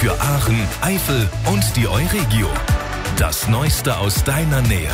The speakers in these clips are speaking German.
für Aachen, Eifel und die Euregio. Das Neueste aus deiner Nähe.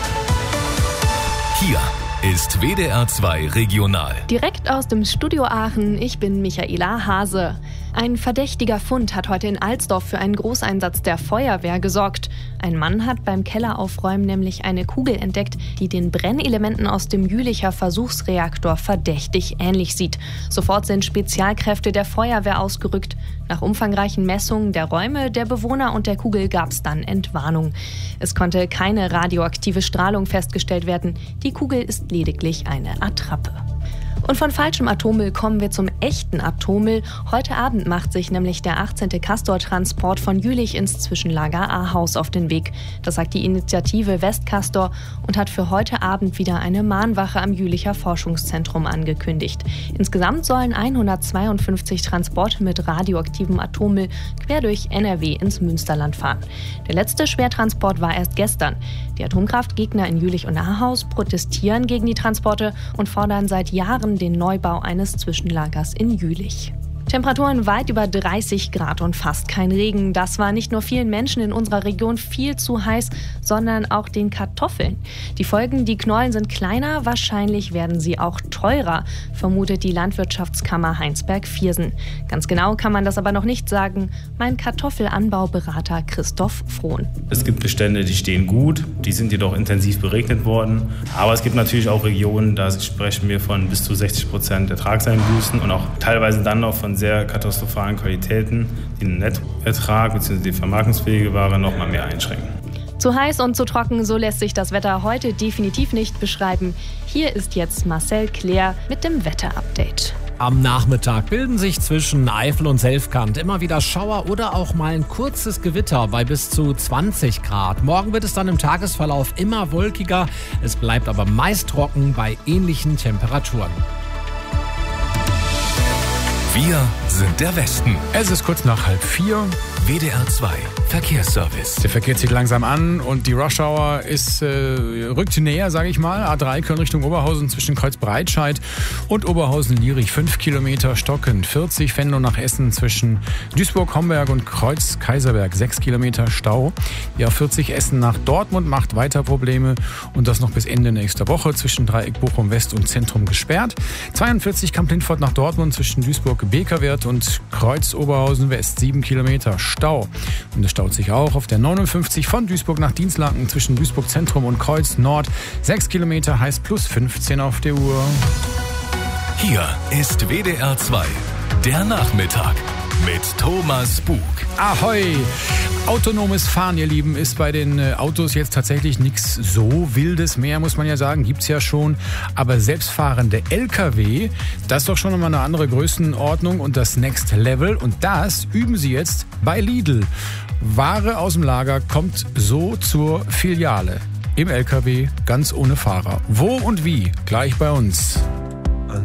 Hier ist WDR 2 Regional. Direkt aus dem Studio Aachen, ich bin Michaela Hase. Ein verdächtiger Fund hat heute in Alsdorf für einen Großeinsatz der Feuerwehr gesorgt. Ein Mann hat beim Kelleraufräumen nämlich eine Kugel entdeckt, die den Brennelementen aus dem Jülicher Versuchsreaktor verdächtig ähnlich sieht. Sofort sind Spezialkräfte der Feuerwehr ausgerückt. Nach umfangreichen Messungen der Räume, der Bewohner und der Kugel gab es dann Entwarnung. Es konnte keine radioaktive Strahlung festgestellt werden. Die Kugel ist lediglich eine Attrappe. Und von falschem Atommüll kommen wir zum echten Atommüll. Heute Abend macht sich nämlich der 18. Castor-Transport von Jülich ins Zwischenlager Ahaus auf den Weg. Das sagt die Initiative Westcastor und hat für heute Abend wieder eine Mahnwache am Jülicher Forschungszentrum angekündigt. Insgesamt sollen 152 Transporte mit radioaktivem Atommüll quer durch NRW ins Münsterland fahren. Der letzte Schwertransport war erst gestern. Die Atomkraftgegner in Jülich und Ahaus protestieren gegen die Transporte und fordern seit Jahren den Neubau eines Zwischenlagers in Jülich. Temperaturen weit über 30 Grad und fast kein Regen. Das war nicht nur vielen Menschen in unserer Region viel zu heiß, sondern auch den Kartoffeln. Die Folgen, die Knollen sind kleiner, wahrscheinlich werden sie auch teurer, vermutet die Landwirtschaftskammer Heinsberg-Viersen. Ganz genau kann man das aber noch nicht sagen. Mein Kartoffelanbauberater Christoph Frohn. Es gibt Bestände, die stehen gut, die sind jedoch intensiv beregnet worden. Aber es gibt natürlich auch Regionen, da sprechen wir von bis zu 60% Ertragseinbußen und auch teilweise dann noch von sehr katastrophalen Qualitäten, die den Nettoertrag bzw. die vermarktungsfähige Ware noch mal mehr einschränken. Zu heiß und zu trocken, so lässt sich das Wetter heute definitiv nicht beschreiben. Hier ist jetzt Marcel Claire mit dem Wetterupdate. Am Nachmittag bilden sich zwischen Eifel und Selfkant immer wieder Schauer oder auch mal ein kurzes Gewitter bei bis zu 20 Grad. Morgen wird es dann im Tagesverlauf immer wolkiger. Es bleibt aber meist trocken bei ähnlichen Temperaturen. Wir sind der Westen. Es ist kurz nach 3:30. WDR 2 Verkehrsservice. Der Verkehr zieht langsam an und die Rush-Hour rückt näher, sage ich mal. A3 Köln Richtung Oberhausen zwischen Kreuzbreitscheid und Oberhausen-Lierich 5 Kilometer stockend. 40 Venlo nach Essen zwischen Duisburg-Homberg und Kreuz-Kaiserberg 6 Kilometer Stau. Die A40 Essen nach Dortmund macht weiter Probleme und das noch bis Ende nächster Woche zwischen Dreieck Bochum West und Zentrum gesperrt. 42 Kamp-Lindfort nach Dortmund zwischen Duisburg-Bekerwert und Kreuz-Oberhausen West 7 Kilometer Stau. Und es staut sich auch auf der 59 von Duisburg nach Dienstlaken zwischen Duisburg Zentrum und Kreuz Nord. 6 Kilometer heißt plus 15 auf der Uhr. Hier ist WDR 2, der Nachmittag mit Thomas Bug. Ahoi! Autonomes Fahren, ihr Lieben, ist bei den Autos jetzt tatsächlich nichts so Wildes mehr, muss man ja sagen, gibt's ja schon. Aber selbstfahrende LKW, das ist doch schon mal eine andere Größenordnung und das Next Level. Und das üben sie jetzt bei Lidl. Ware aus dem Lager kommt so zur Filiale. Im LKW, ganz ohne Fahrer. Wo und wie? Gleich bei uns.